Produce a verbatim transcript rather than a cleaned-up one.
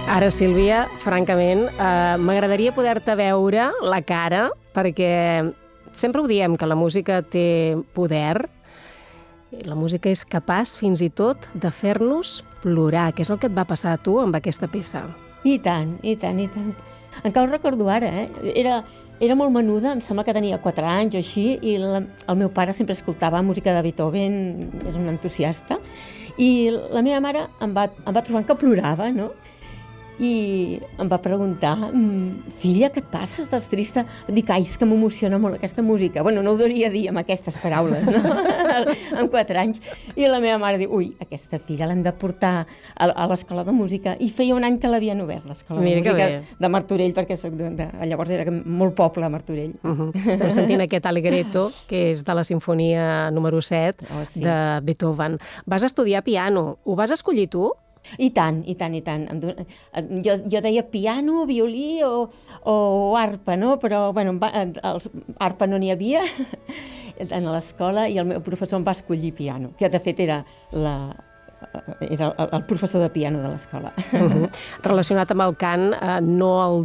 Ara, Sílvia, francament, eh, m'agradaria poder-te veure la cara, perquè sempre ho diem, que la música té poder. La música és capaç, fins i tot, de fer-nos plorar, que és el que et va passar a tu amb aquesta peça. I tant, i tant, i tant. Encara ho recordo ara, eh? Era, era molt menuda, em sembla que tenia quatre anys o així, i la, el meu pare sempre escoltava música de Beethoven, és un entusiasta, i la meva mare em va, em va trobar que plorava, no? I em va preguntar, filla, què et passa? Estàs trista? Dic, ai, és que m'emociona molt aquesta música. Bueno, no ho devia dir amb aquestes paraules, no? Amb quatre anys. I la meva mare diu, ui, aquesta filla l'hem de portar a, a l'escola de música. I feia un any que l'havien obert, l'escola de música de Martorell, perquè soc de, de, llavors era molt poble, Martorell. Uh-huh. Estem sentint aquest Allegretto, que és de la sinfonia número set oh, sí. de Beethoven. Vas estudiar piano. Ho vas escollir tu? I tant, i tant, i tant. Jo, jo deia piano, violí o, o arpa, no? Però, bueno, els, arpa no n'hi havia a l'escola i el meu professor em va escollir piano, que de fet era, la, era el professor de piano de l'escola. Uh-huh. Relacionat amb el cant, eh, no el